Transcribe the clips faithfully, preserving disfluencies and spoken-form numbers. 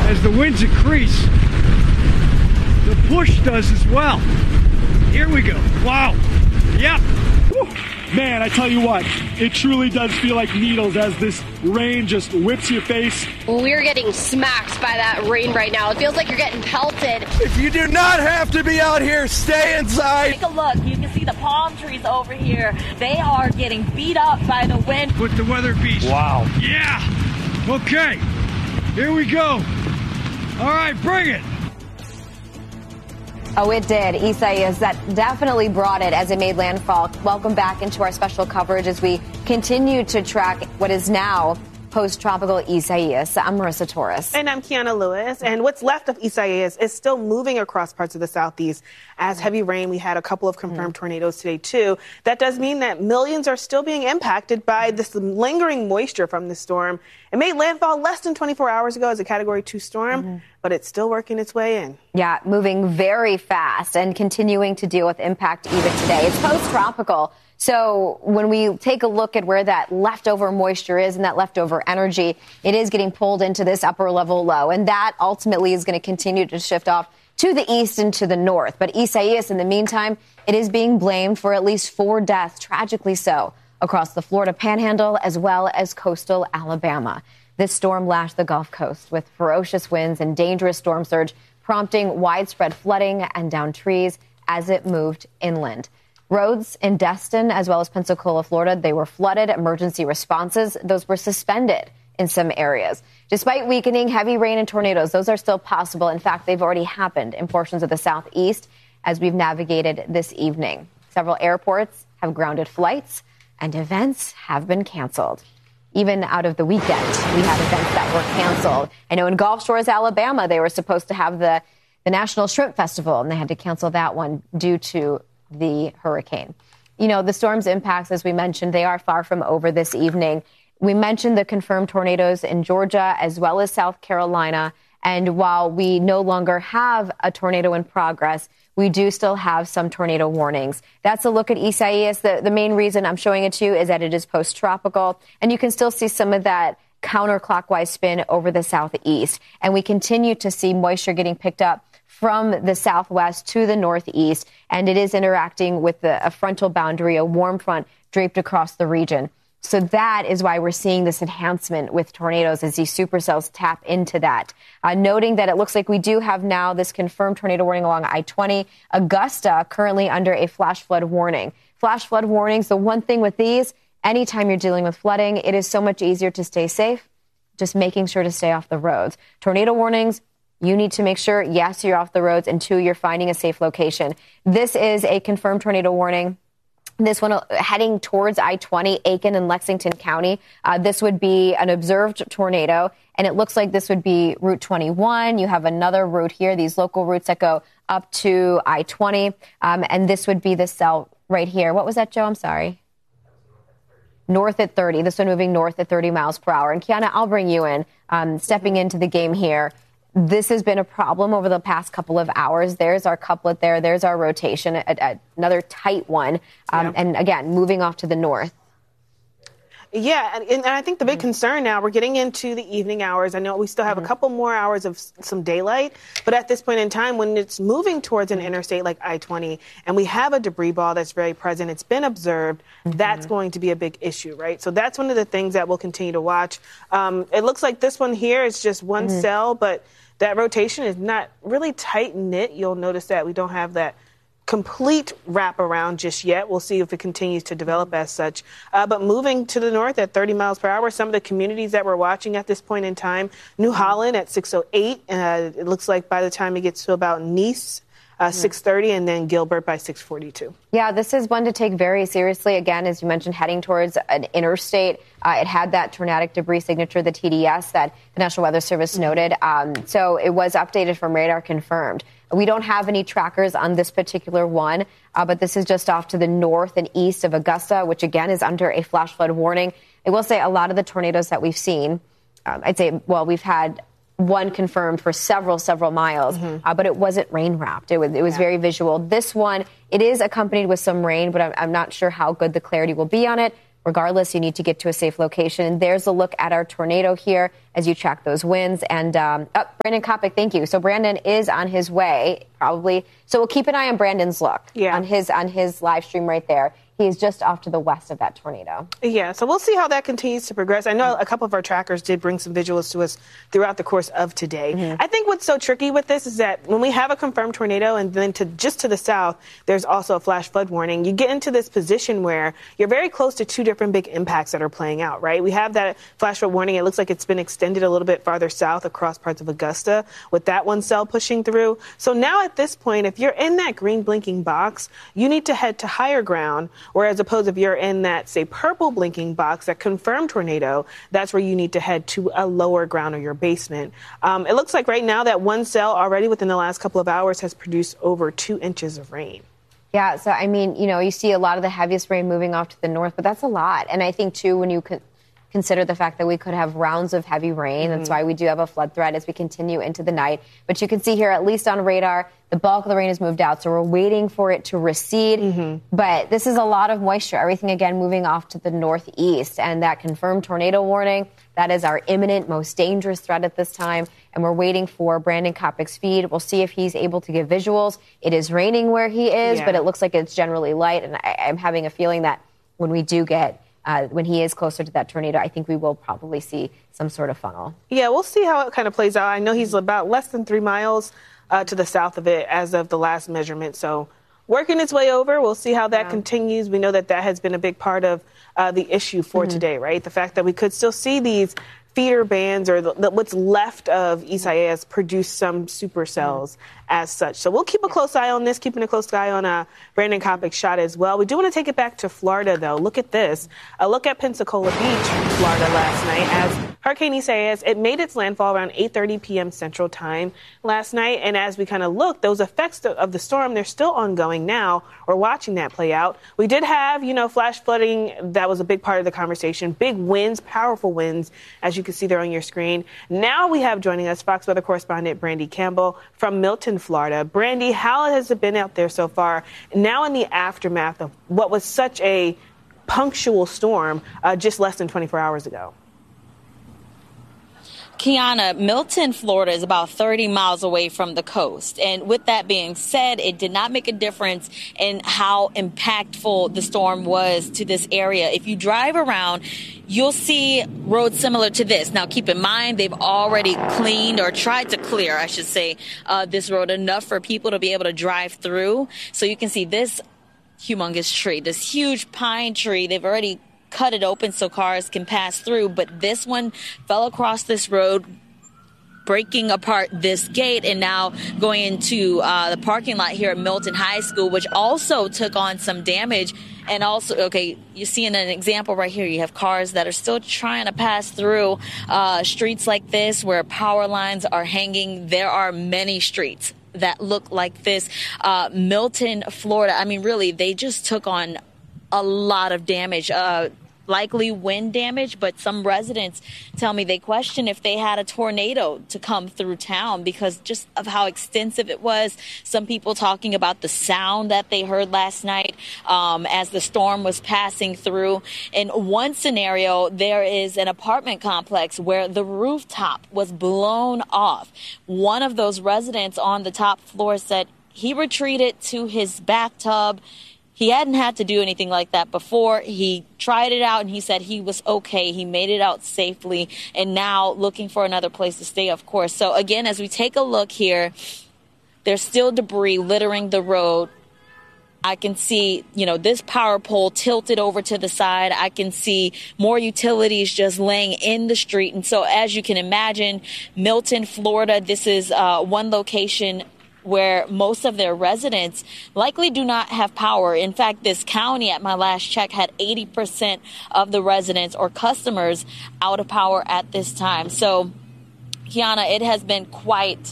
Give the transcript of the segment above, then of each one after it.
as the winds increase, the push does as well. Here we go. Wow. Yep. Whew. Man, I tell you what, it truly does feel like needles as this rain just whips your face. We're getting smacked by that rain right now. It feels like you're getting pelted. If you do not have to be out here, stay inside. Take a look. You can see the palm trees over here. They are getting beat up by the wind. With the weather beast. Wow. Yeah. Okay. Here we go. All right, bring it. Oh, it did. Isaias, that definitely brought it as it made landfall. Welcome back into our special coverage as we continue to track what is now post-tropical Isaias. I'm Marissa Torres. And I'm Kiana Lewis. And what's left of Isaias is still moving across parts of the southeast as heavy rain. We had a couple of confirmed mm-hmm. tornadoes today, too. That does mean that millions are still being impacted by this lingering moisture from the storm. It made landfall less than twenty-four hours ago as a Category two storm, mm-hmm. but it's still working its way in. Yeah, moving very fast and continuing to deal with impact even today. It's post-tropical. So when we take a look at where that leftover moisture is and that leftover energy, it is getting pulled into this upper level low. And that ultimately is going to continue to shift off to the east and to the north. But Isaias, in the meantime, it is being blamed for at least four deaths, tragically so, across the Florida Panhandle as well as coastal Alabama. This storm lashed the Gulf Coast with ferocious winds and dangerous storm surge, prompting widespread flooding and downed trees as it moved inland. Roads in Destin as well as Pensacola, Florida, they were flooded. Emergency responses, those were suspended in some areas. Despite weakening, heavy rain and tornadoes, those are still possible. In fact, they've already happened in portions of the southeast as we've navigated this evening. Several airports have grounded flights and events have been canceled. Even out of the weekend, we had events that were canceled. I know in Gulf Shores, Alabama, they were supposed to have the, the National Shrimp Festival, and they had to cancel that one due to the hurricane. You know, the storm's impacts, as we mentioned, they are far from over this evening. We mentioned the confirmed tornadoes in Georgia as well as South Carolina. And while we no longer have a tornado in progress, we do still have some tornado warnings. That's a look at Isaias. The, the main reason I'm showing it to you is that it is post-tropical, and you can still see some of that counterclockwise spin over the southeast. And we continue to see moisture getting picked up from the southwest to the northeast, and it is interacting with the, a frontal boundary, a warm front draped across the region. So that is why we're seeing this enhancement with tornadoes as these supercells tap into that. Uh, noting that it looks like we do have now this confirmed tornado warning along I twenty. Augusta currently under a flash flood warning. Flash flood warnings, the one thing with these, anytime you're dealing with flooding, it is so much easier to stay safe, just making sure to stay off the roads. Tornado warnings, you need to make sure, yes, you're off the roads, and two, you're finding a safe location. This is a confirmed tornado warning. This one uh, heading towards I twenty, Aiken and Lexington County. Uh, this would be an observed tornado, and it looks like this would be Route twenty-one. You have another route here, these local routes that go up to I twenty, um, and this would be the cell right here. What was that, Joe? I'm sorry. North at thirty. This one moving north at thirty miles per hour. And Kiana, I'll bring you in, um, stepping into the game here. This has been a problem over the past couple of hours. There's our couplet there. There's our rotation, a, a, another tight one. Um, yeah. And again, moving off to the north. Yeah, and, and I think the big mm-hmm. concern now, we're getting into the evening hours. I know we still have mm-hmm. a couple more hours of s- some daylight, but at this point in time, when it's moving towards an interstate like I twenty, and we have a debris ball that's very present, it's been observed, mm-hmm. that's going to be a big issue, right? So that's one of the things that we'll continue to watch. Um, it looks like this one here is just one mm-hmm. cell, but that rotation is not really tight-knit. You'll notice that we don't have that complete wraparound just yet. We'll see if it continues to develop as such. Uh, but moving to the north at thirty miles per hour, some of the communities that we're watching at this point in time, New Holland at six oh eight. Uh, it looks like by the time it gets to about Nice, Uh, six thirty, and then Gilbert by six forty-two. Yeah, this is one to take very seriously. Again, as you mentioned, heading towards an interstate. Uh, it had that tornadic debris signature, the T D S, that the National Weather Service mm-hmm. noted. Um, so it was updated from radar confirmed. We don't have any trackers on this particular one, uh, but this is just off to the north and east of Augusta, which again is under a flash flood warning. I will say a lot of the tornadoes that we've seen, um, I'd say, well, we've had one confirmed for several, several miles, mm-hmm. uh, but it wasn't rain wrapped. It was, it was yeah. very visual. This one, it is accompanied with some rain, but I'm, I'm not sure how good the clarity will be on it. regardless, you need to get to a safe location. There's a look at our tornado here as you track those winds. And, um, oh, Brandon Kopic, thank you. So Brandon is on his way, probably. So we'll keep an eye on Brandon's look yeah. on his on his live stream right there. He is just off to the west of that tornado. Yeah, so we'll see how that continues to progress. I know a couple of our trackers did bring some visuals to us throughout the course of today. Mm-hmm. I think what's so tricky with this is that when we have a confirmed tornado and then to just to the south, there's also a flash flood warning, you get into this position where you're very close to two different big impacts that are playing out, right? We have that flash flood warning. It looks like it's been extended a little bit farther south across parts of Augusta with that one cell pushing through. So now at this point, if you're in that green blinking box, you need to head to higher ground. Whereas opposed if you're in that, say, purple blinking box, that confirmed tornado, that's where you need to head to a lower ground or your basement. Um, it looks like right now that one cell already within the last couple of hours has produced over two inches of rain. Yeah, so, I mean, you know, you see a lot of the heaviest rain moving off to the north, but that's a lot. And I think, too, when you con- consider the fact that we could have rounds of heavy rain, mm-hmm. that's why we do have a flood threat as we continue into the night. But you can see here, at least on radar, the bulk of the rain has moved out, so we're waiting for it to recede. Mm-hmm. But this is a lot of moisture, everything, again, moving off to the northeast. And that confirmed tornado warning, that is our imminent, most dangerous threat at this time. And we're waiting for Brandon Kopic's feed. We'll see if he's able to give visuals. It is raining where he is, yeah. but it looks like it's generally light. And I, I'm having a feeling that when we do get Uh, when he is closer to that tornado, I think we will probably see some sort of funnel. Yeah, we'll see how it kind of plays out. I know he's about less than three miles uh, to the south of it as of the last measurement. So working its way over, we'll see how that yeah. continues. We know that that has been a big part of uh, the issue for mm-hmm. today, right? The fact that we could still see these feeder bands or the, the, what's left of Isaias produce some supercells mm-hmm. as such. So we'll keep a close eye on this, keeping a close eye on uh, Brandon Kopic's shot as well. We do want to take it back to Florida, though. Look at this. A look at Pensacola Beach, Florida, last night as Hurricane Isaias, it made its landfall around eight thirty p.m. Central Time last night. And as we kind of look, those effects of the storm, they're still ongoing now. We're watching that play out. We did have, you know, flash flooding. That was a big part of the conversation. Big winds, powerful winds, as you can see there on your screen. Now we have joining us Fox Weather correspondent Brandy Campbell from Milton, Florida. Brandy, how has it been out there so far? Now in the aftermath of what was such a punctual storm uh, just less than twenty-four hours ago. Kiana, Milton, Florida is about thirty miles away from the coast. And with that being said, it did not make a difference in how impactful the storm was to this area. If you drive around, you'll see roads similar to this. Now, keep in mind, they've already cleaned or tried to clear, I should say, uh, this road enough for people to be able to drive through. So you can see this humongous tree, this huge pine tree. They've already cut it open so cars can pass through, but this one fell across this road, breaking apart this gate and now going into uh, the parking lot here at Milton High School, which also took on some damage. And also, okay, you're seeing an example right here. You have cars that are still trying to pass through uh, streets like this where power lines are hanging. There are many streets that look like this. Uh, Milton, Florida, I mean, really, they just took on a lot of damage, uh, likely wind damage, but some residents tell me they question if they had a tornado to come through town because just of how extensive it was. Some people talking about the sound that they heard last night um, as the storm was passing through. In one scenario, there is an apartment complex where the rooftop was blown off. One of those residents on the top floor said he retreated to his bathtub. He hadn't had to do anything like that before. He tried it out and he said he was okay. He made it out safely and now looking for another place to stay, of course. So again, as we take a look here, there's still debris littering the road. I can see, you know, this power pole tilted over to the side. I can see more utilities just laying in the street. And so as you can imagine, Milton, Florida, this is uh, one location where most of their residents likely do not have power. In fact, this county at my last check had eighty percent of the residents or customers out of power at this time. So, Kiana, it has been quite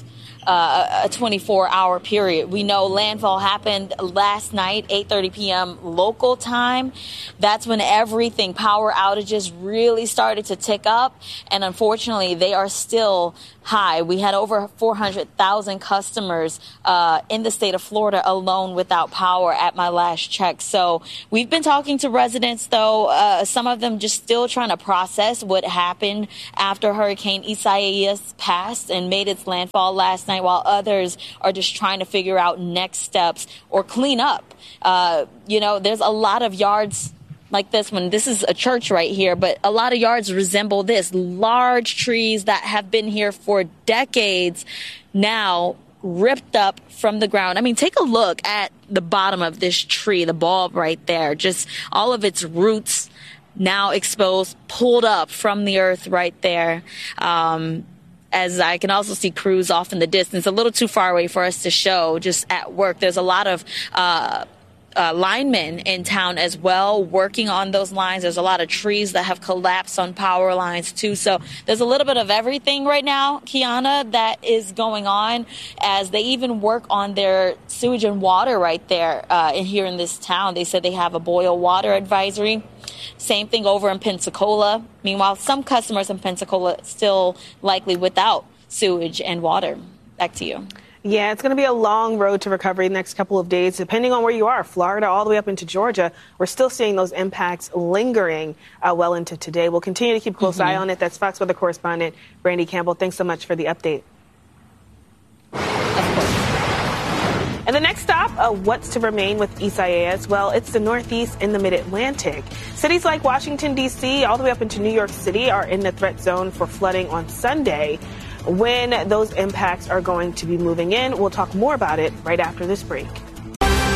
uh, a twenty-four hour period. We know landfall happened last night, eight thirty p.m. local time. That's when everything, power outages really started to tick up. And unfortunately, they are still high. We had over four hundred thousand customers uh, in the state of Florida alone without power at my last check. So we've been talking to residents, though, uh, some of them just still trying to process what happened after Hurricane Isaias passed and made its landfall last night, while others are just trying to figure out next steps or clean up. Uh, you know, there's a lot of yards like this one. This is a church right here, but a lot of yards resemble this. Large trees that have been here for decades now ripped up from the ground. I mean, take a look at the bottom of this tree, the bulb right there, just all of its roots now exposed, pulled up from the earth right there. Um, as I can also see crews off in the distance, a little too far away for us to show, just at work. There's a lot of uh, uh, linemen in town as well working on those lines. There's a lot of trees that have collapsed on power lines too. So there's a little bit of everything right now, Kiana, that is going on as they even work on their sewage and water right there uh, in here in this town. They said they have a boil water advisory. Same thing over in Pensacola. Meanwhile, some customers in Pensacola still likely without sewage and water. Back to you. Yeah, it's going to be a long road to recovery the next couple of days, depending on where you are. Florida all the way up into Georgia. We're still seeing those impacts lingering uh, well into today. We'll continue to keep a close mm-hmm. eye on it. That's Fox Weather correspondent Brandy Campbell. Thanks so much for the update. And the next stop, uh, what's to remain with Isaias? Well, it's the Northeast and the Mid-Atlantic. Cities like Washington, D C, all the way up into New York City are in the threat zone for flooding on Sunday. When those impacts are going to be moving in, we'll talk more about it right after this break.